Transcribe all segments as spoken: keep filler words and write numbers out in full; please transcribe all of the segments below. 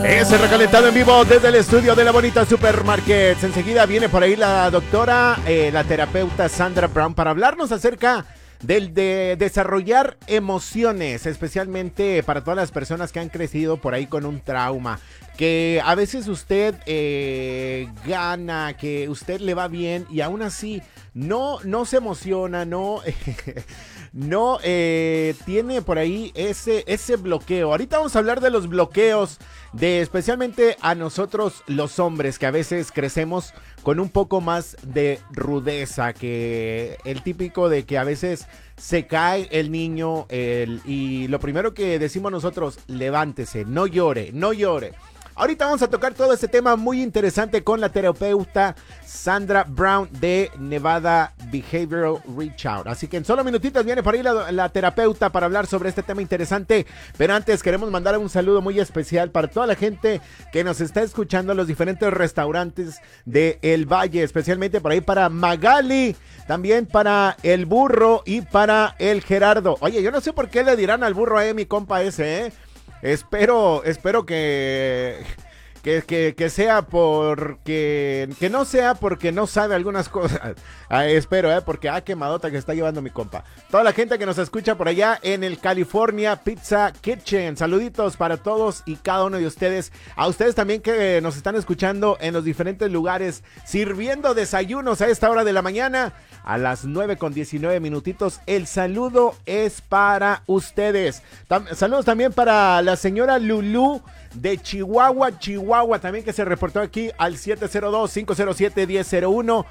Ese recalentado en vivo desde el estudio de la bonita Supermarkets. Enseguida viene por ahí la doctora, eh, la terapeuta Sandra Brown para hablarnos acerca del de desarrollar emociones, especialmente para todas las personas que han crecido por ahí con un trauma. Que a veces usted eh, gana, que usted le va bien y aún así no, no se emociona, no, no eh, tiene por ahí ese, ese bloqueo. Ahorita vamos a hablar de los bloqueos, de especialmente a nosotros los hombres, que a veces crecemos con un poco más de rudeza, que el típico de que a veces se cae el niño el, y lo primero que decimos nosotros, levántese, no llore, no llore. Ahorita vamos a tocar todo este tema muy interesante con la terapeuta Sandra Brown de Nevada Behavioral Reach Out. Así que en solo minutitos viene por ahí la, la terapeuta para hablar sobre este tema interesante. Pero antes queremos mandar un saludo muy especial para toda la gente que nos está escuchando en los diferentes restaurantes de El Valle. Especialmente por ahí para Magali, también para El Burro y para El Gerardo. Oye, yo no sé por qué le dirán al burro a mi compa ese, ¿eh? Espero, espero que, que, que, que sea porque, que no sea porque no sabe algunas cosas. Ah, espero, eh, porque ah, quemadota que está llevando mi compa. Toda la gente que nos escucha por allá en el California Pizza Kitchen. Saluditos para todos y cada uno de ustedes. A ustedes también que nos están escuchando en los diferentes lugares, sirviendo desayunos a esta hora de la mañana. A las nueve con diecinueve minutitos, el saludo es para ustedes. Tam- saludos también para la señora Lulú de Chihuahua, Chihuahua, también que se reportó aquí al siete cero dos, cinco cero siete, uno cero cero uno.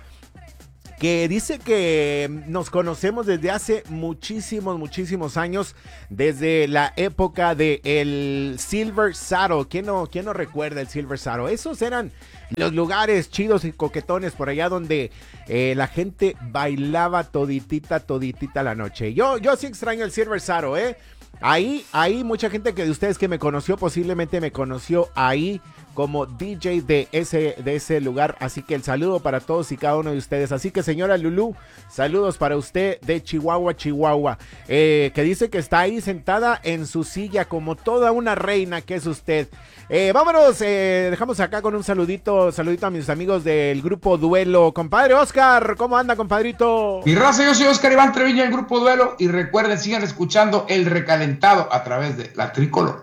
Que dice que nos conocemos desde hace muchísimos, muchísimos años, desde la época de el Silver Saddle. ¿Quién no, quién no recuerda el Silver Saddle? Esos eran los lugares chidos y coquetones por allá donde eh, la gente bailaba toditita, toditita la noche. Yo, yo sí extraño el Silver Saddle, ¿eh? Ahí, ahí mucha gente que de ustedes que me conoció posiblemente me conoció ahí como D J de ese, de ese lugar. Así que el saludo para todos y cada uno de ustedes. Así que señora Lulú, saludos para usted de Chihuahua, Chihuahua. Eh, que dice que está ahí sentada en su silla como toda una reina que es usted. Eh, vámonos, eh, dejamos acá con un saludito, saludito a mis amigos del grupo Duelo. Compadre Oscar, ¿cómo anda, compadrito? Mi raza, yo soy Oscar Iván Treviño del grupo Duelo. Y recuerden, sigan escuchando El Recalentado a través de La Tricolor.